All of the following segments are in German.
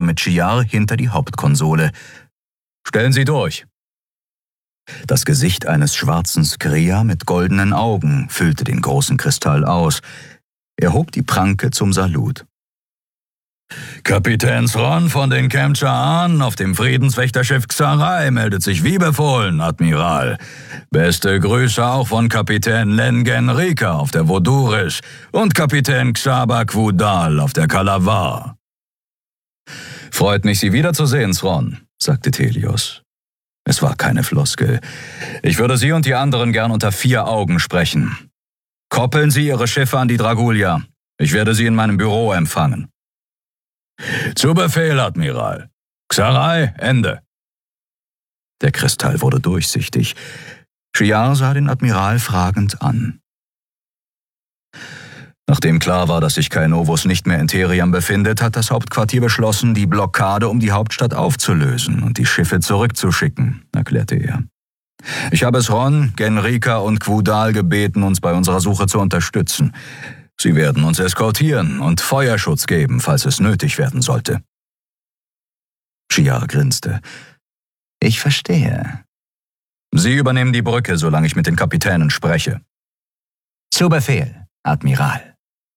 mit Shiar hinter die Hauptkonsole. »Stellen Sie durch!« Das Gesicht eines schwarzen Skria mit goldenen Augen füllte den großen Kristall aus. Er hob die Pranke zum Salut. »Kapitän Thrawn von den Kem'Cha'an auf dem Friedenswächterschiff Xarai meldet sich wie befohlen, Admiral. Beste Grüße auch von Kapitän Len Genrika auf der Vodurisch und Kapitän Xaba Quudal auf der Kalawar.« »Freut mich, Sie wiederzusehen, Thrawn«, sagte Telios. Es war keine Floskel. »Ich würde Sie und die anderen gern unter 4 Augen sprechen. Koppeln Sie Ihre Schiffe an die Dragulia. Ich werde Sie in meinem Büro empfangen.« »Zu Befehl, Admiral. Xarai, Ende.« Der Kristall wurde durchsichtig. Shiar sah den Admiral fragend an. Nachdem klar war, dass sich Kai-Novus nicht mehr in Theriam befindet, hat das Hauptquartier beschlossen, die Blockade um die Hauptstadt aufzulösen und die Schiffe zurückzuschicken, erklärte er. »Ich habe Thrawn, Genrika und Quudal gebeten, uns bei unserer Suche zu unterstützen. Sie werden uns eskortieren und Feuerschutz geben, falls es nötig werden sollte.« Shiar grinste. »Ich verstehe. Sie übernehmen die Brücke, solange ich mit den Kapitänen spreche.« »Zu Befehl, Admiral.«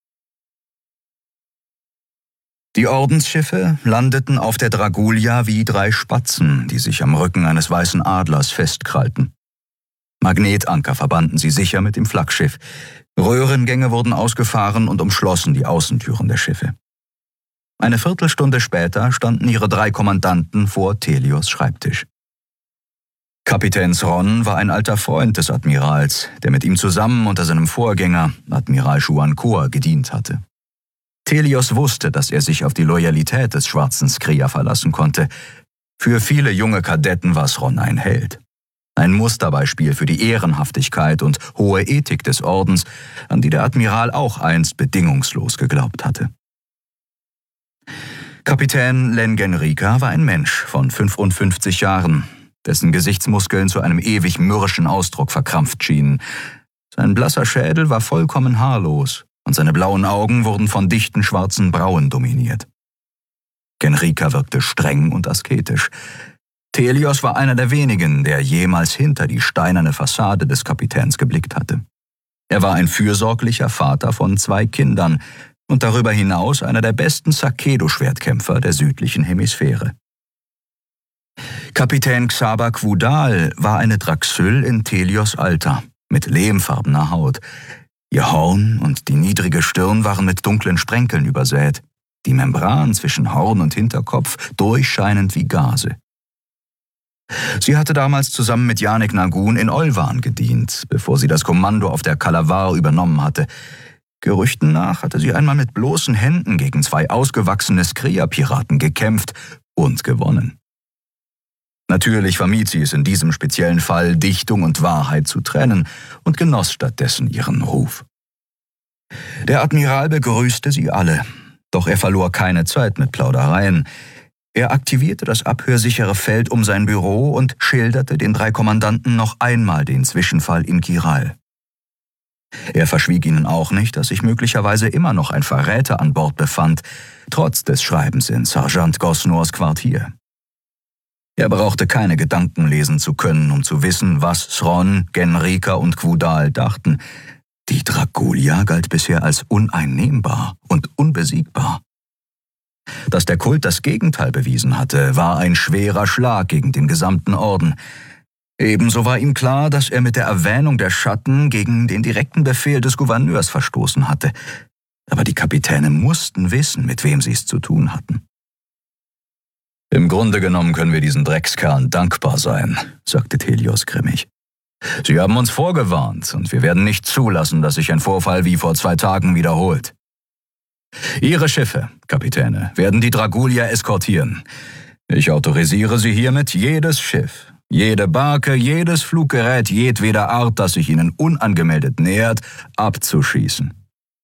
Die Ordensschiffe landeten auf der Dragulia wie 3 Spatzen, die sich am Rücken eines weißen Adlers festkrallten. Magnetanker verbanden sie sicher mit dem Flaggschiff. Röhrengänge wurden ausgefahren und umschlossen die Außentüren der Schiffe. Eine Viertelstunde später standen ihre 3 Kommandanten vor Telios Schreibtisch. Kapitän Thrawn war ein alter Freund des Admirals, der mit ihm zusammen unter seinem Vorgänger, Admiral Shuan Kua, gedient hatte. Telios wusste, dass er sich auf die Loyalität des schwarzen Skria verlassen konnte. Für viele junge Kadetten war Thrawn ein Held. Ein Musterbeispiel für die Ehrenhaftigkeit und hohe Ethik des Ordens, an die der Admiral auch einst bedingungslos geglaubt hatte. Kapitän Len Genrika war ein Mensch von 55 Jahren, dessen Gesichtsmuskeln zu einem ewig mürrischen Ausdruck verkrampft schienen. Sein blasser Schädel war vollkommen haarlos und seine blauen Augen wurden von dichten schwarzen Brauen dominiert. Genrika wirkte streng und asketisch. Telios war einer der wenigen, der jemals hinter die steinerne Fassade des Kapitäns geblickt hatte. Er war ein fürsorglicher Vater von 2 Kindern und darüber hinaus einer der besten Sakedo-Schwertkämpfer der südlichen Hemisphäre. Kapitän Xaba Quudal war eine Draxyl in Telios Alter, mit lehmfarbener Haut. Ihr Horn und die niedrige Stirn waren mit dunklen Sprenkeln übersät, die Membran zwischen Horn und Hinterkopf durchscheinend wie Gase. Sie hatte damals zusammen mit Yanik Nagun in Olwan gedient, bevor sie das Kommando auf der Kalawar übernommen hatte. Gerüchten nach hatte sie einmal mit bloßen Händen gegen 2 ausgewachsene Skria-Piraten gekämpft und gewonnen. Natürlich vermied sie es in diesem speziellen Fall, Dichtung und Wahrheit zu trennen und genoss stattdessen ihren Ruf. Der Admiral begrüßte sie alle, doch er verlor keine Zeit mit Plaudereien. Er aktivierte das abhörsichere Feld um sein Büro und schilderte den 3 Kommandanten noch einmal den Zwischenfall in Kiral. Er verschwieg ihnen auch nicht, dass sich möglicherweise immer noch ein Verräter an Bord befand, trotz des Schreibens in Sergeant Gosnors Quartier. Er brauchte keine Gedanken lesen zu können, um zu wissen, was Thrawn, Genrika und Quudal dachten. Die Dragulia galt bisher als uneinnehmbar und unbesiegbar. Dass der Kult das Gegenteil bewiesen hatte, war ein schwerer Schlag gegen den gesamten Orden. Ebenso war ihm klar, dass er mit der Erwähnung der Schatten gegen den direkten Befehl des Gouverneurs verstoßen hatte. Aber die Kapitäne mussten wissen, mit wem sie es zu tun hatten. »Im Grunde genommen können wir diesen Dreckskerlen dankbar sein«, sagte Telios grimmig. »Sie haben uns vorgewarnt und wir werden nicht zulassen, dass sich ein Vorfall wie vor 2 Tagen wiederholt. Ihre Schiffe, Kapitäne, werden die Dragulia eskortieren. Ich autorisiere Sie hiermit, jedes Schiff, jede Barke, jedes Fluggerät jedweder Art, das sich Ihnen unangemeldet nähert, abzuschießen.«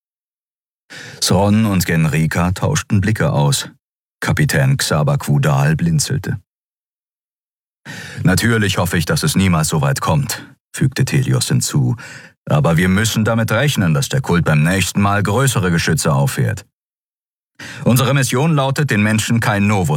Thrawn und Genrika tauschten Blicke aus. Kapitän Xaba Quudal blinzelte. »Natürlich hoffe ich, dass es niemals so weit kommt«, fügte Telios hinzu. »Aber wir müssen damit rechnen, dass der Kult beim nächsten Mal größere Geschütze auffährt. Unsere Mission lautet, den Menschen Kai-Novus